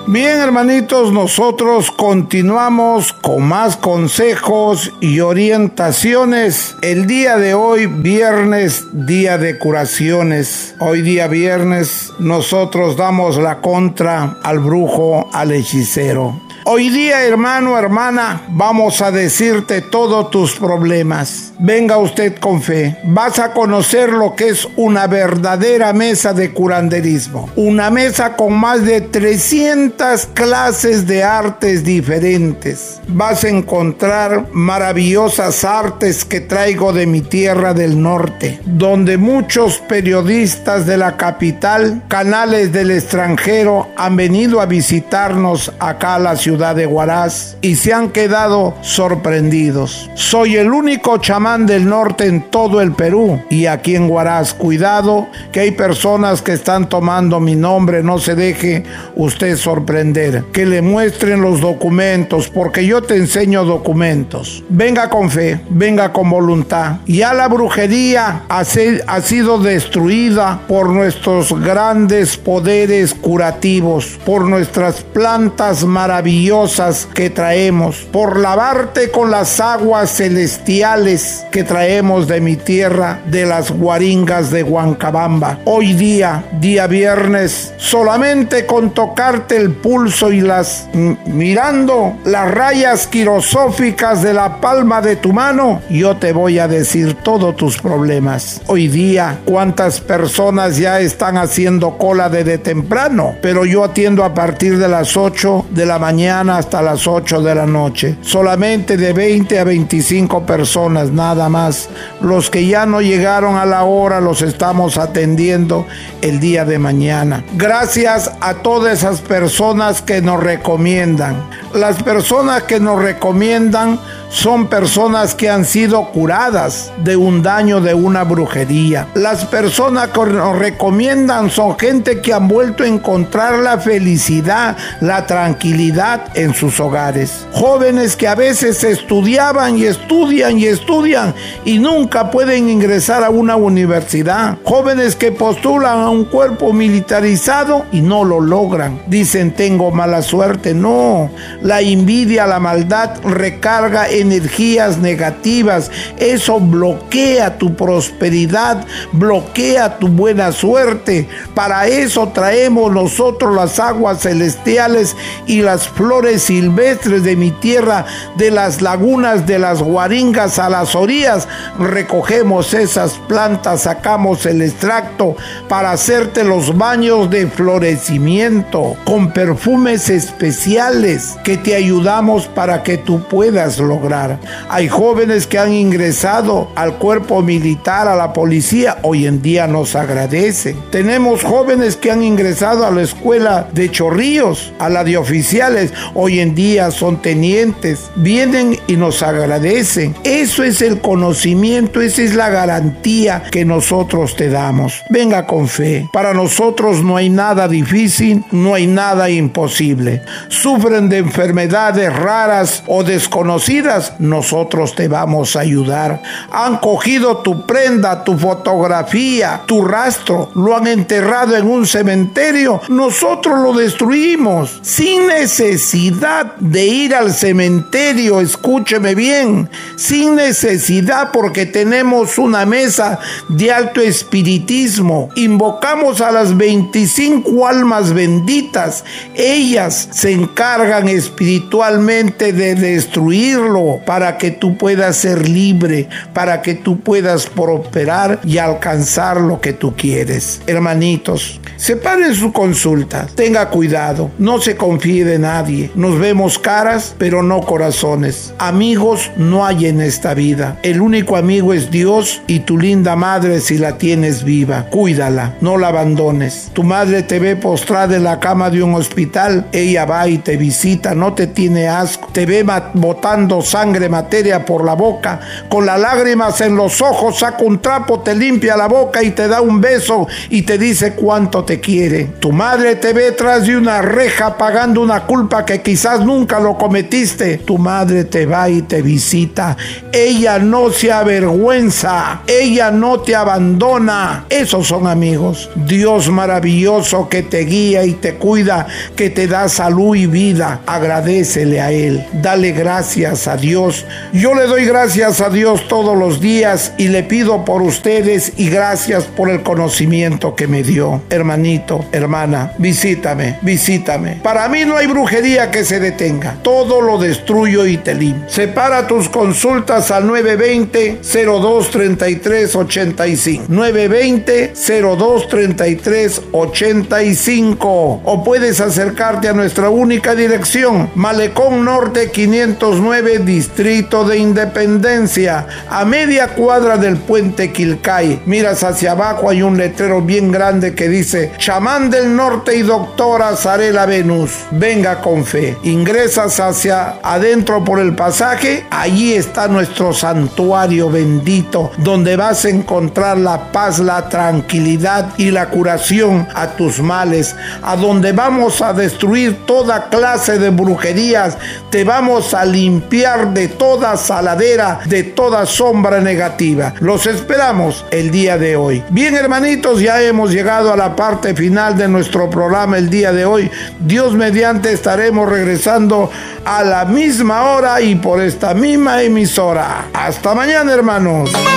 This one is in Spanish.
Bien, hermanitos, nosotros continuamos con más consejos y orientaciones. El día de hoy, viernes, día de curaciones. Hoy día viernes, nosotros damos la contra al brujo, al hechicero. Hoy día, hermano, hermana, vamos a decirte todos tus problemas. Venga usted con fe. Vas a conocer lo que es una verdadera mesa de curanderismo. Una mesa con más de 300 clases de artes diferentes. Vas a encontrar maravillosas artes que traigo de mi tierra del norte, donde muchos periodistas de la capital, canales del extranjero, han venido a visitarnos acá a la ciudad de Huaraz y se han quedado sorprendidos. Soy el único chamán del norte en todo el Perú y aquí en Huaraz. Cuidado que hay personas que están tomando mi nombre, no se deje usted sorprender, que le muestren los documentos, porque yo te enseño documentos. Venga con fe, venga con voluntad. Ya la brujería ha sido destruida por nuestros grandes poderes curativos, por nuestras plantas maravillosas que traemos, por lavarte con las aguas celestiales que traemos de mi tierra, de las guaringas de Huancabamba. Hoy día viernes, solamente con tocarte el pulso y mirando las rayas quirosóficas de la palma de tu mano, yo te voy a decir todos tus problemas. Hoy día, cuántas personas ya están haciendo cola desde temprano, pero yo atiendo a partir de las 8 de la mañana hasta las 8 de la noche. Solamente de 20 a 25 personas, nada más. Los que ya no llegaron a la hora los estamos atendiendo el día de mañana. Gracias a todas esas personas que nos recomiendan. Las personas que nos recomiendan son personas que han sido curadas de un daño, de una brujería. Las personas que nos recomiendan son gente que han vuelto a encontrar la felicidad, la tranquilidad en sus hogares. Jóvenes que a veces estudiaban y estudian y nunca pueden ingresar a una universidad. Jóvenes que postulan a un cuerpo militarizado y no lo logran. Dicen, tengo mala suerte. No, la envidia, la maldad recarga energías negativas. Eso bloquea tu prosperidad, bloquea tu buena suerte. Para eso traemos nosotros las aguas celestiales y las flores silvestres de mi tierra, de las lagunas, de las guaringas a las orillas. Recogemos esas plantas, sacamos el extracto para hacerte los baños de florecimiento con perfumes especiales que te ayudamos para que tú puedas lograr. Hay jóvenes que han ingresado al cuerpo militar, a la policía, hoy en día nos agradecen. Tenemos jóvenes que han ingresado a la escuela de Chorrillos, a la de oficiales, hoy en día son tenientes, vienen y nos agradecen. Eso es el conocimiento, esa es la garantía que nosotros te damos. Venga con fe. Para nosotros no hay nada difícil, no hay nada imposible. Sufren de enfermedades raras o desconocidas, nosotros te vamos a ayudar. Han cogido tu prenda, tu fotografía, tu rastro, lo han enterrado en un cementerio, nosotros lo destruimos sin necesidad de ir al cementerio. Escúcheme bien, sin necesidad, porque tenemos una mesa de alto espiritismo. Invocamos a las 25 almas benditas. Ellas se encargan espiritualmente de destruirlo para que tú puedas ser libre, para que tú puedas prosperar y alcanzar lo que tú quieres. Hermanitos, separen su consulta. Tenga cuidado, no se confíe de nadie. Nos vemos caras, pero no corazones. Amigos no hay en esta vida. El único amigo es Dios y tu linda madre, si la tienes viva. Cuídala, no la abandones. Tu madre te ve postrada en la cama de un hospital, ella va y te visita, no te tiene asco, te ve botando sangre, materia por la boca, con las lágrimas en los ojos, saca un trapo, te limpia la boca y te da un beso y te dice cuánto te quiere. Tu madre te ve tras de una reja pagando una culpa que quizás nunca lo cometiste. Tu madre te va y te visita. Ella no se avergüenza, ella no te abandona. Esos son amigos. Dios maravilloso que te guía y te cuida, que te da salud y vida. Agradécele a Él, dale gracias a Dios. Yo le doy gracias a Dios todos los días y le pido por ustedes y gracias por el conocimiento que me dio. Hermanito, hermana, visítame. Para mí no hay brujería que se detenga. Todo lo destruyo y te limpio. Separa tus consultas al 920-0233-85. 920-0233-85. O puedes acercarte a nuestra única dirección, Malecón Norte 509, Distrito de Independencia, a media cuadra del puente Quilcay. Miras hacia abajo, hay un letrero bien grande que dice Chamán del Norte y Doctora Zarela Venus. Venga con fe. Ingresas hacia adentro por el pasaje, allí está nuestro santuario bendito, donde vas a encontrar la paz, la tranquilidad y la curación a tus males, a donde vamos a destruir toda clase de brujerías, te vamos a limpiar de toda saladera, de toda sombra negativa. Los esperamos el día de hoy. Bien, hermanitos, ya hemos llegado a la parte final de nuestro programa el día de hoy. Dios mediante estaremos regresando a la misma hora y por esta misma emisora. Hasta mañana, hermanos.